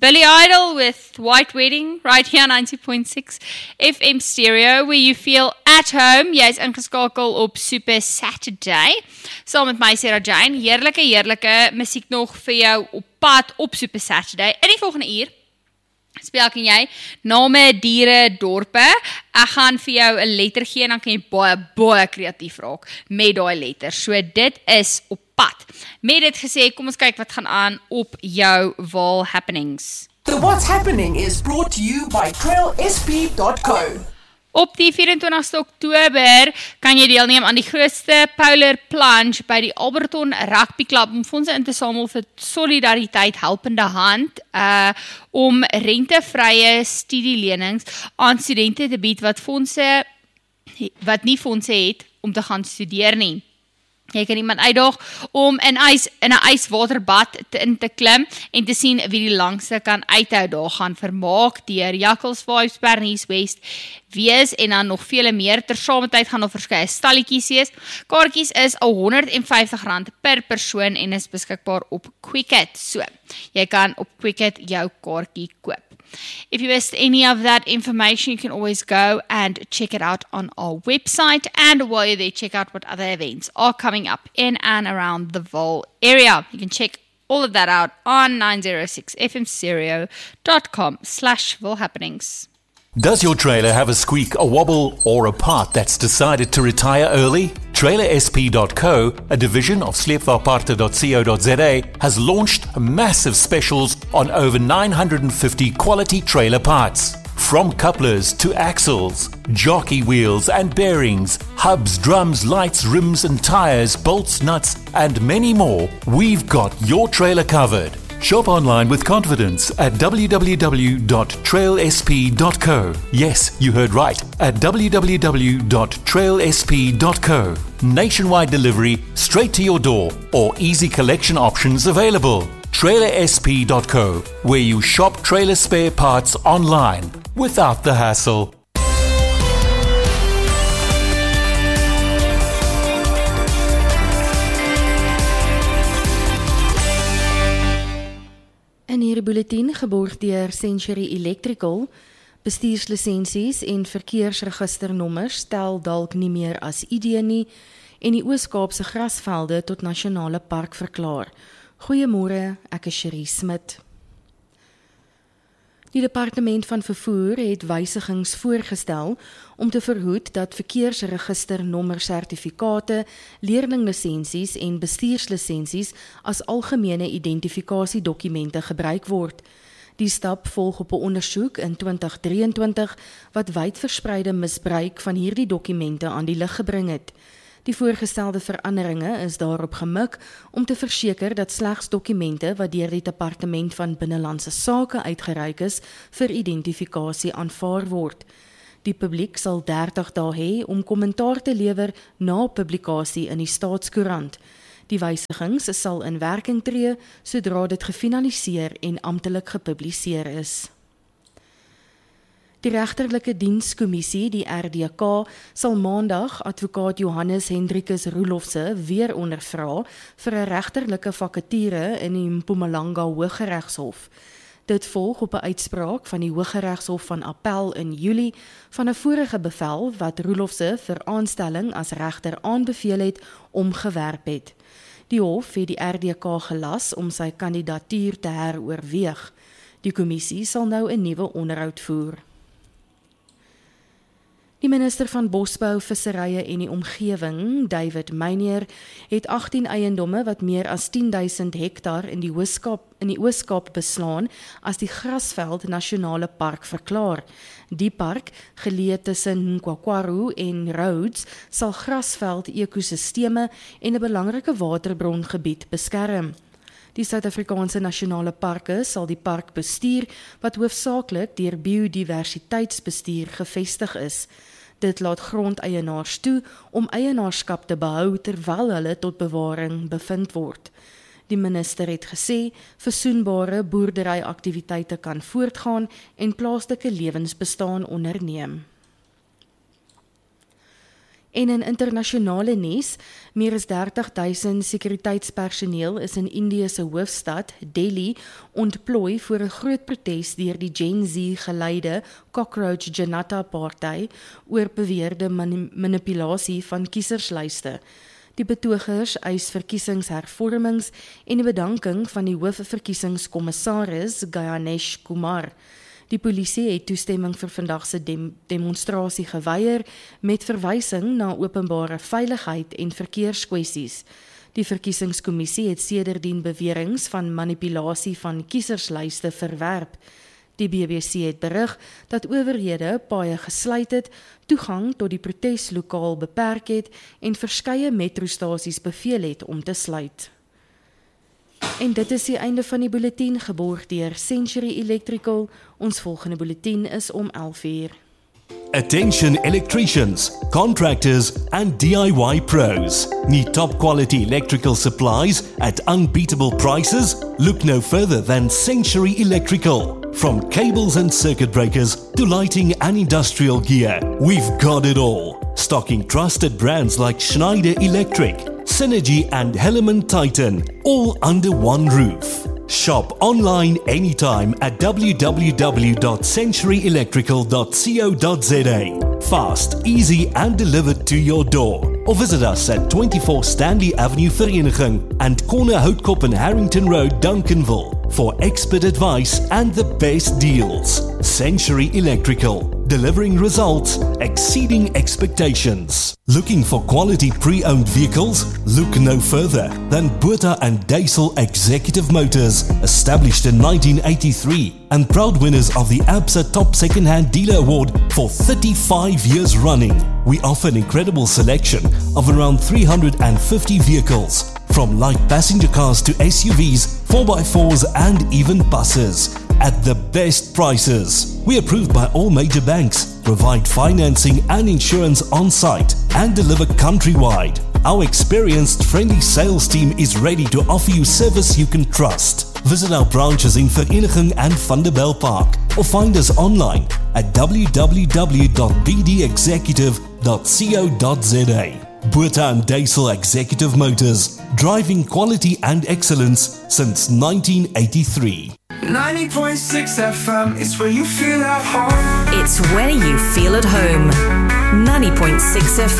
Billy Idol with White Wedding, right here on 90.6 FM Stereo, where you feel at home. Jy is ingeskakel op Super Saturday. Saam met my, Sarah Jane. Heerlike musiek nog vir jou op pad op Super Saturday. In die volgende uur speel ek en jy name, diere, dorpe. Ek gaan vir jou 'n letter gee en dan kan jy baie kreatief raak met daai letter. So dit is op pad. Met dit gesê, kom ons kyk wat gaan aan op jou Vaal Happenings. The What's Happening is brought to you by trailsp.co. Op die 24ste Oktober kan jy deelneem aan die grootste Polar Plunge by die Alberton Rugby Club om fondse in te samel vir Solidariteit Helpende Hand om rentevrye studielenings aan studente te bied wat nie fondse het om te gaan studeer nie. Jy kan iemand uitdaag om in 'n yswaterbad in te klim en te sien wie die langste kan uithou. Daar gaan vermaak deur Jakkals Vibes, Bernice West wees en dan nog vele meer. Tersamentyd gaan daar verskeie stalletjies wees. Kaartjies is R150 per persoon en is beskikbaar op Quicket. So, jy kan op Quicket jou kaartjie koop. If you missed any of that information, you can always go and check it out on our website. And while you're there, check out what other events are coming up in and around the Vaal area. You can check all of that out on 906fmstereo.com/Vaal Happenings. Does your trailer have a squeak, a wobble, or a part that's decided to retire early? TrailerSP.co, a division of sleepvaartparte.co.za, has launched massive specials on over 950 quality trailer parts. From couplers to axles, jockey wheels and bearings, hubs, drums, lights, rims and tires, bolts, nuts, and many more, we've got your trailer covered. Shop online with confidence at www.trailsp.co. Yes, you heard right, at www.trailsp.co. Nationwide delivery straight to your door or easy collection options available. TrailerSP.co, where you shop trailer spare parts online without the hassle. In hierdie bulletin geborg deur Century Electrical, bestuurslisensies en verkeersregisternommers tel dalk nie meer as ID nie en die Oos-Kaapse grasvelde tot nasionale park verklaar. Goeiemôre, ek is Cherie Smit. Die Departement van Vervoer het wysigings voorgestel om te verhoed dat verkeersregisternommersertifikate, leerlinglisensies en bestuurslisensies as algemene identifikasiedokumente gebruik word. Die stap volg op 'n ondersoek in 2023 wat wydverspreide misbruik van hierdie dokumente aan die lig gebring het. Die voorgestelde veranderinge is daarop gemik om te verseker dat slegs dokumente wat deur die Departement van Binnelandse Sake uitgereik is vir identifikasie aanvaar word. Die publiek sal 30 dae hê om kommentaar te lewer na publikasie in die Staatskoerant. Die wysigings sal in werking tree sodra dit gefinaliseer en amptelik gepubliseer is. Die regterlike dienskommissie, die RDK, sal maandag advokaat Johannes Hendrikus Roelofse weer ondervra vir 'n regterlike vakature in die Mpumalanga Hooggeregshof. Dit volg op 'n uitspraak van die Hooggeregshof van Appel in Julie van 'n vorige bevel wat Roelofse vir aanstelling as regter aanbeveel het omgewerp het. Die hof het die RDK gelas om sy kandidatuur te heroorweeg. Die kommissie sal nou 'n nuwe onderhoud voer. Die minister van Bosbou, Visserye en die Omgewing, David Meinier, het 18 eiendomme wat meer as 10.000 hektar in die Oos-Kaap beslaan as die Grasveld Nasionale Park verklaar. Die park, geleë tussen Nkwakwaru en Rhodes, sal grasveld ekosisteme en 'n belangrike waterbrongebied beskerm. Die Suid-Afrikaanse Nasionale Parke sal die park bestuur wat hoofsaaklik deur biodiversiteitsbestuur gevestig is. Dit laat grondeienaars toe om eienaarskap te behou terwyl hulle tot bewaring bevind word. Die minister het gesê versoenbare boerderyaktiwiteite kan voortgaan en plaaslike lewensbestaan onderneem. En in internasionale nuus, meer as 30,000 sekuriteitspersoneel is in Indië se hoofstad, Delhi, ontplooi voor 'n groot protes deur die Gen Z geleide Cockroach Janata Party oor beweerde manipulasie van kieserslyste. Die betogers eis verkiesingshervormings en die bedanking van die hoofverkiesingskommissaris Ganesh Kumar. Die polisie het toestemming vir vandag se demonstrasie geweier met verwysing na openbare veiligheid en verkeerskwessies. Die verkiesingskommissie het sedertdien beweringe van manipulasie van kieserslyste verwerp. Die BBC het berig dat owerhede paaie gesluit het, toegang tot die proteslokaal beperk het en verskeie metrostasies beveel het om te sluit. En dit is die einde van die bulletin, geborg deur Century Electrical. Ons volgende bulletin is om 11:00. Attention electricians, contractors and DIY pros. Need top quality electrical supplies at unbeatable prices? Look no further than Century Electrical. From cables and circuit breakers to lighting and industrial gear, we've got it all. Stocking trusted brands like Schneider Electric, Synergy and Helaman Titan, all under one roof. Shop online anytime at www.centuryelectrical.co.za. Fast, easy and delivered to your door. Or visit us at 24 Stanley Avenue Vereniging and Corner Houtkop and Harrington Road, Duncanville for expert advice and the best deals. Century Electrical. Delivering results exceeding expectations. Looking for quality pre-owned vehicles? Look no further than Botha and Diesel Executive Motors, established in 1983 and proud winners of the ABSA Top Second-Hand Dealer Award for 35 years running. We offer an incredible selection of around 350 vehicles, from light passenger cars to SUVs, 4x4s and even buses, at the best prices. We are approved by all major banks, provide financing and insurance on site, and deliver countrywide. Our experienced, friendly sales team is ready to offer you service you can trust. Visit our branches in Vereniging and Vanderbijl Park, or find us online at www.bdexecutive.co.za. Botha and Diesel Executive Motors, driving quality and excellence since 1983. 90.6 FM is where you feel at home. It's where you feel at home. 90.6 FM.